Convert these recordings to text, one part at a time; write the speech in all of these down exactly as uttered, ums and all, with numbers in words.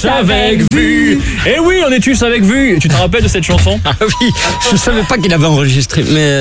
avec vue. Et oui, on est tous avec vue. Tu te rappelles de cette chanson? Ah oui, je savais pas qu'il avait enregistré, mais...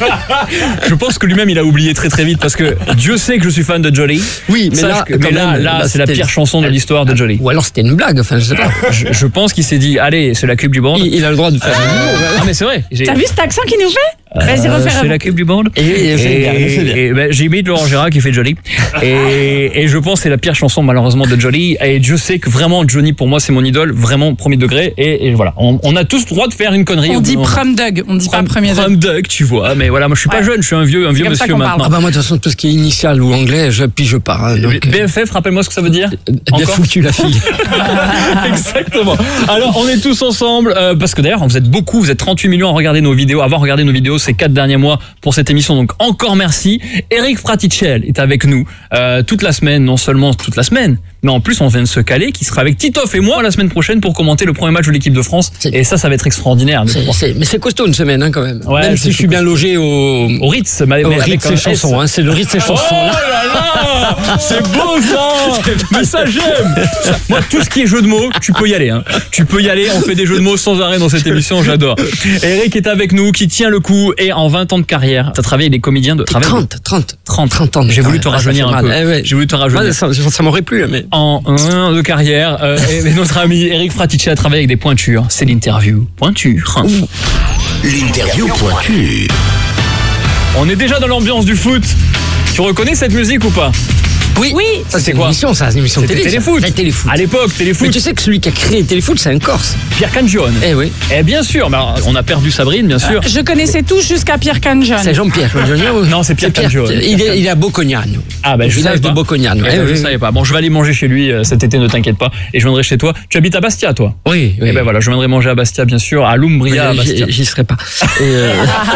Je pense que lui-même il a oublié très très vite parce que Dieu sait que je suis fan de Jolie. Oui, mais Sache là, que- mais quand là, même, là, là, c'est la c'était- pire chanson de l'histoire de Jolie. Ou alors c'était une blague, enfin je sais pas. Je, je pense qu'il s'est dit, allez, c'est la cube du band. Il, il a le droit de faire de l'humour. Ah mais c'est vrai. J'ai- T'as vu cet accent qu'il nous fait? Vas-y, Euh, refaire c'est avant. la cube du band. Et, et, Et, c'est bien, c'est bien. et, ben, j'imite Laurent Gérard qui fait Jolie. Et, et je pense que c'est la pire chanson malheureusement de Jolie. Et Dieu sait que vraiment Johnny pour moi c'est mon idole, vraiment premier degré. Et, et voilà, on, on a tous le droit de faire une connerie. On au dit bout d'un prom dug, on dit pas moment. premier Prom dug. dug, tu vois. Mais voilà, moi je suis pas Ouais. jeune, je suis un vieux, un vieux comme ça monsieur qu'on parle. maintenant. Ah bah moi de toute façon tout ce qui est initial ou anglais, je pige pas. Hein, donc, B F F, rappelle-moi ce que ça veut dire. bien Encore foutu la fille. Exactement. Alors, on est tous ensemble, euh, parce que d'ailleurs, vous êtes beaucoup, vous êtes trente-huit millions à regarder nos vidéos, à avoir regardé nos vidéos ces quatre derniers mois pour cette émission. Donc, encore merci. Eric Fraticelli est avec nous euh, toute la semaine, non seulement toute la semaine, mais en plus, on vient de se caler, qui sera avec Titoff et moi la semaine prochaine pour commenter le premier match de l'équipe de France. C'est- Et ça, ça va être extraordinaire. C'est- c'est- mais c'est costaud une semaine hein, quand même. Ouais, même c'est si je suis bien logé au, Au Ritz, mais, au mais rythme avec de ses un S. chansons. Hein, c'est le rythme de ses Oh chansons. là. là là, c'est beau ça. Mais ça j'aime. Moi tout ce qui est jeu de mots, tu peux y aller. Hein. Tu peux y aller. On fait des jeux de mots sans arrêt dans cette émission. J'adore. Eric est avec nous, qui tient le coup et en vingt ans de carrière, t'as travaillé avec des comédiens de travail. trente, trente, trente, trente ans. de J'ai voulu te carrière. rajeunir Ah, ça un fait peu. mal. Eh ouais. J'ai voulu te rajeunir. Ouais, ça, ça, ça m'aurait plu, mais. En un an de carrière, euh, et notre ami Eric Fraticelli a travaillé avec des pointures. C'est l'interview pointure. L'interview pointue. On est déjà dans l'ambiance du foot. Tu reconnais cette musique ou pas? Oui, Oui. ça C'est c'est une quoi? émission, ça, c'est une émission de C'était télé. ça. Téléfoot. Ouais, Téléfoot. À l'époque, Mais Téléfoot. tu sais que celui qui a créé Téléfoot, c'est un Corse. Pierre Cangione. Eh oui. Eh bien sûr, mais alors, on a perdu Sabrine, bien sûr. Je connaissais tout jusqu'à Pierre Canjon. C'est Jean-Pierre. Jean-Pierre. Non, c'est Pierre Cangione. Il est, il est à Bocognano. Ah bah Au je village savais de pas. Bocognano. Eh Eh ben, oui, je oui. savais pas. Bon, je vais aller manger chez lui euh, cet été, ne t'inquiète pas. Et je viendrai chez toi. Tu habites à Bastia, toi? Oui, oui. Eh ben voilà, je viendrai manger à Bastia, bien sûr, à Lumbria, à Mais Bastia. j'y- J'y serai pas. Et, euh,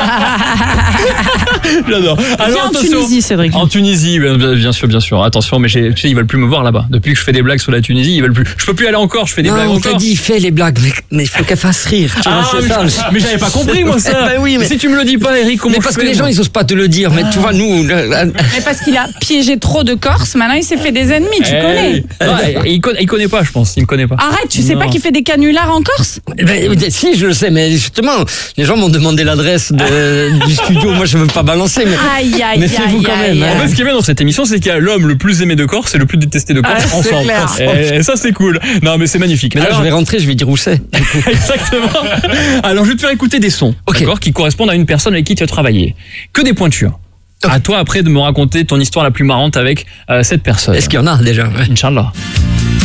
J'adore. Viens en attention. Tunisie, Cédric. En Tunisie, bien, bien sûr, bien sûr. Attention, mais j'ai- tu sais, ils veulent plus me voir là-bas. Depuis que je fais des blagues sur la Tunisie, ils veulent plus. Je peux plus aller encore. Je fais des blagues non, on t'a encore. dit, fais les blagues, mais, mais il faut qu'elles fassent rire. Tu Ah, vois, c'est mais, ça. je- mais j'avais pas compris moi ça. Ben oui, mais- Si tu me le dis pas, Eric, comment Mais je parce que fais, les gens, moi ils osent pas te le dire. Mais tu vois, nous, le- la- Mais parce qu'il a piégé trop de Corses, maintenant il s'est fait des ennemis, tu Eh connais. oui. Non, et- et il, connaît, il connaît pas, je pense. Il me connaît pas. Arrête, tu sais Non. pas qu'il fait des canulars en Corse? Ben, si, je le sais, mais justement, les gens m'ont demandé l'adresse de- du studio. Moi, je veux pas balancer, mais. Aïe, aïe, Mais fais-vous aïe, quand aïe, même, hein. En fait, ce qui est bien dans cette émission, c'est qu'il y a l'homme le plus aimé de Corse et le plus détesté de Corse Ah, c'est ensemble. clair. Et ça, c'est cool. Non, mais c'est magnifique. Mais là, Alors- je vais rentrer, je vais dire où c'est. Exactement. Alors, je vais te faire écouter des sons, Ok. d'accord, qui correspondent à une personne avec qui tu as travaillé. Que des pointures. Ok. À toi après de me raconter ton histoire la plus marrante avec euh, cette personne. Est-ce qu'il y en a déjà? Ouais. Inch'Allah.